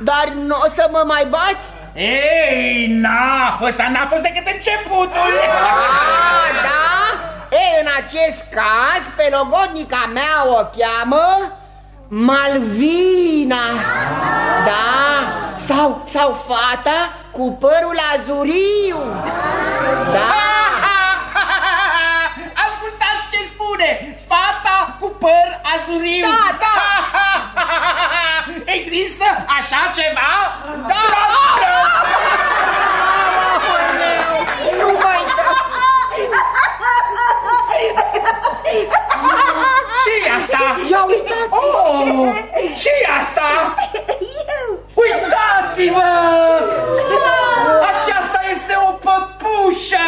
dar nu o să mă mai bați? Ei, na, ăsta n-a fost decât începutul. Da? Ei, în acest caz, pe logodnica mea o cheamă Malvina. Da? Sau fata cu părul azuriu. Da? Ascultați ce spune, fata cu păr azuriu. Da. Există așa ceva? Da. Nu mai Și asta? Ia uitați! Și asta? Uitați-vă! Aceasta este o păpușă!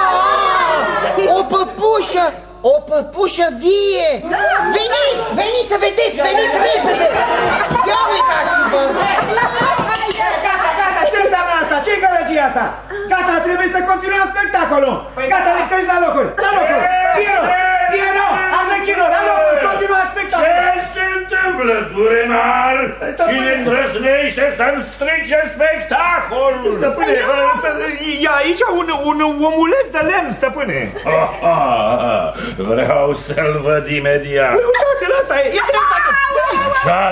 O păpușă! O păpușă vie! Veniți să vedeți! Veniți repede! Ia uitați-vă! Gata, ce înseamnă asta? Ce-i gălăgia asta? Gata, trebuie să continuăm spectacolul! Gata, lectări la locuri! Piero! Arlechino, la locuri! Continuăm spectacolul! Ce se întâmplă, Durenar? Cine îndrăznește să-mi strice spectacolul? Stăpâne, e aici un omuleț de lemn, stăpâne! Vreau să-l văd imediat. Uitați-l, ăsta e!